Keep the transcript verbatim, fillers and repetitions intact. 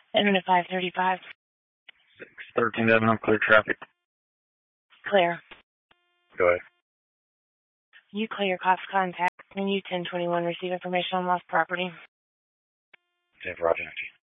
Internet five thirty-five. six thirteen Avenue, clear traffic. Clear. Go ahead. You clear cops contact. And you ten twenty-one receive information on lost property. ten for Roger.